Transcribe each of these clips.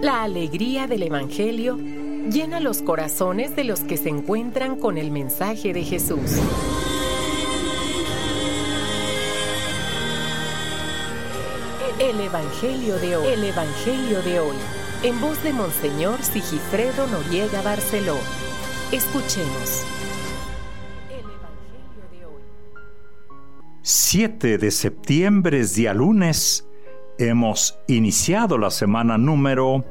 La alegría del Evangelio llena los corazones de los que se encuentran con el mensaje de Jesús. El Evangelio de hoy. El Evangelio de hoy. En voz de Monseñor Sigifredo Noriega Barceló. Escuchemos. El Evangelio de hoy. 7 de septiembre es día lunes. Hemos iniciado la semana número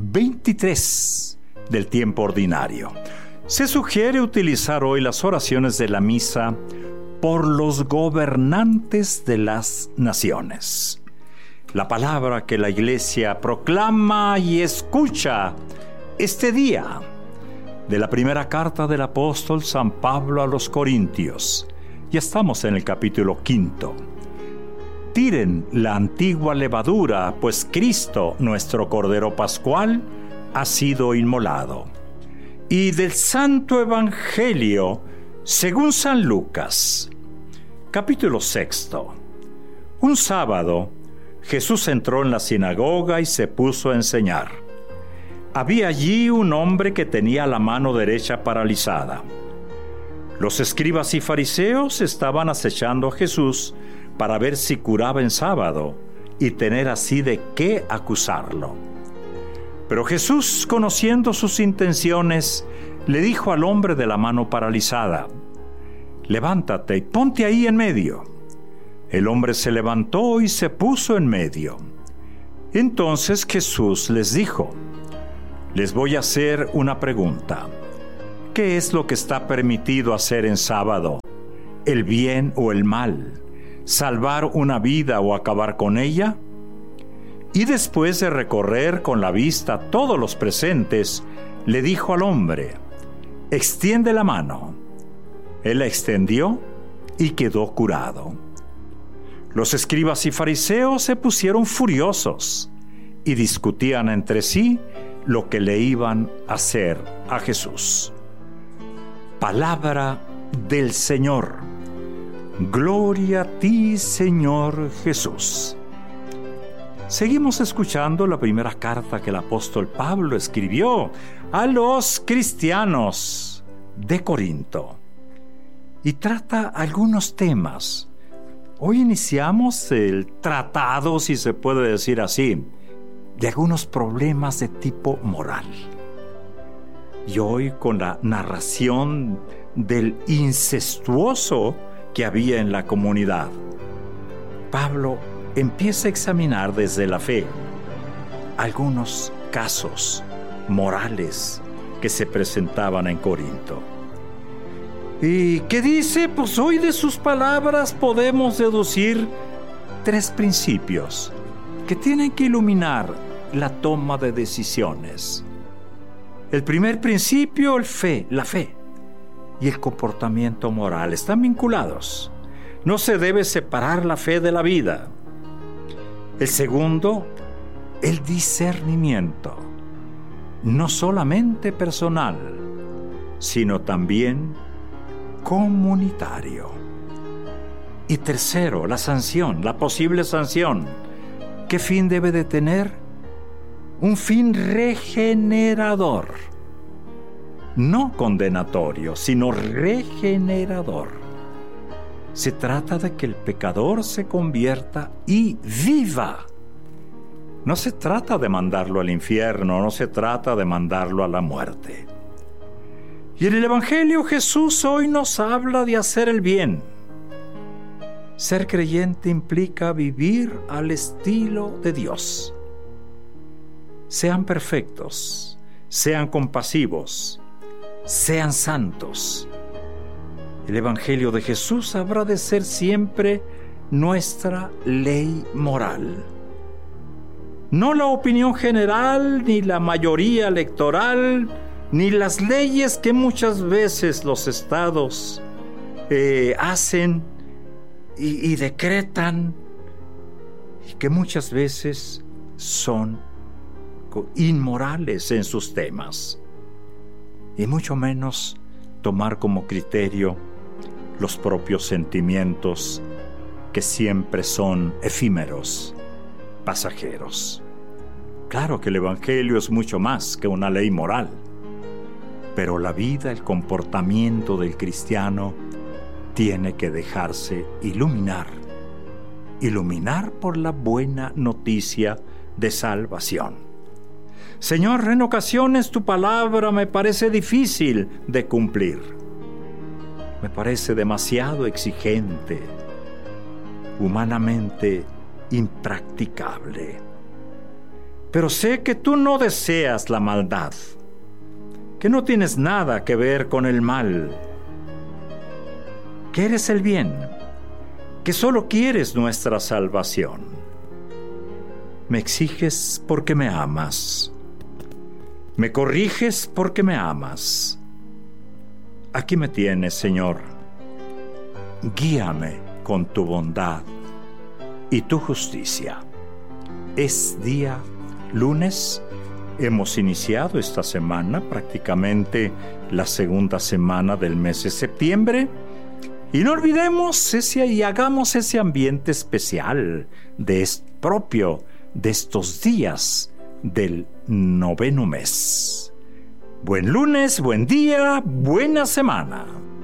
23 del tiempo ordinario. Se sugiere utilizar hoy las oraciones de la misa por los gobernantes de las naciones. La palabra que la Iglesia proclama y escucha este día de la primera carta del apóstol San Pablo a los Corintios. Ya estamos en el capítulo 5. Tiren la antigua levadura, pues Cristo, nuestro Cordero Pascual, ha sido inmolado. Y del Santo Evangelio, según San Lucas, capítulo 6. Un sábado, Jesús entró en la sinagoga y se puso a enseñar. Había allí un hombre que tenía la mano derecha paralizada. Los escribas y fariseos estaban acechando a Jesús para ver si curaba en sábado y tener así de qué acusarlo. Pero Jesús, conociendo sus intenciones, le dijo al hombre de la mano paralizada: «Levántate y ponte ahí en medio». El hombre se levantó y se puso en medio. Entonces Jesús les dijo: «Les voy a hacer una pregunta. ¿Qué es lo que está permitido hacer en sábado? ¿El bien o el mal? ¿Salvar una vida o acabar con ella?». Y después de recorrer con la vista todos los presentes, le dijo al hombre: «Extiende la mano». Él la extendió y quedó curado. Los escribas y fariseos se pusieron furiosos y discutían entre sí lo que le iban a hacer a Jesús. Palabra del Señor. Gloria a ti, Señor Jesús. Seguimos escuchando la primera carta que el apóstol Pablo escribió a los cristianos de Corinto y trata algunos temas. Hoy iniciamos el tratado, si se puede decir así, de algunos problemas de tipo moral. Y hoy con la narración del incestuoso que había en la comunidad, Pablo empieza a examinar desde la fe algunos casos morales que se presentaban en Corinto. ¿Y qué dice? Pues hoy de sus palabras podemos deducir 3 principios que tienen que iluminar la toma de decisiones. El primer principio, la fe y el comportamiento moral están vinculados. No se debe separar la fe de la vida. El segundo, el discernimiento, no solamente personal, sino también comunitario. Y tercero, la sanción, la posible sanción. ¿Qué fin debe de tener? Un fin regenerador. No condenatorio, sino regenerador. Se trata de que el pecador se convierta y viva. No se trata de mandarlo al infierno, no se trata de mandarlo a la muerte. Y en el Evangelio Jesús hoy nos habla de hacer el bien. Ser creyente implica vivir al estilo de Dios. Sean perfectos, sean compasivos, sean santos. El Evangelio de Jesús habrá de ser siempre nuestra ley moral. No la opinión general, ni la mayoría electoral, ni las leyes que muchas veces los estados hacen y decretan, y que muchas veces son inmorales en sus temas, y mucho menos tomar como criterio los propios sentimientos que siempre son efímeros, pasajeros. Claro que el Evangelio es mucho más que una ley moral, pero la vida, el comportamiento del cristiano tiene que dejarse iluminar por la buena noticia de salvación. Señor, en ocasiones tu palabra me parece difícil de cumplir. Me parece demasiado exigente, humanamente impracticable. Pero sé que tú no deseas la maldad, que no tienes nada que ver con el mal, que eres el bien, que solo quieres nuestra salvación. Me exiges porque me amas. Me corriges porque me amas. Aquí me tienes, Señor. Guíame con tu bondad y tu justicia. Es día lunes. Hemos iniciado esta semana, prácticamente la segunda semana del mes de septiembre. Y no olvidemos y hagamos ese ambiente especial propio de estos días del 9º mes. Buen lunes, buen día, buena semana.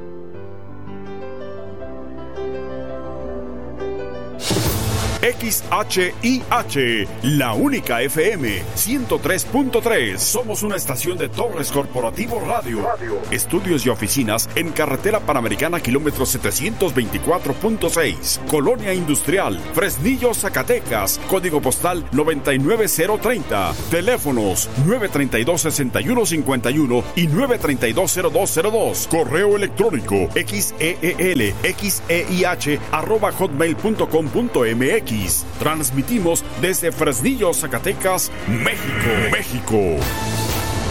XHIH, la única FM 103.3. Somos una estación de Torres Corporativo Radio. Estudios y oficinas en Carretera Panamericana, kilómetro 724.6. Colonia Industrial, Fresnillo, Zacatecas. Código postal 99030. Teléfonos 932-6151 y 932-0202. Correo electrónico xeelxeih@hotmail.com.mx. Transmitimos desde Fresnillo, Zacatecas, México.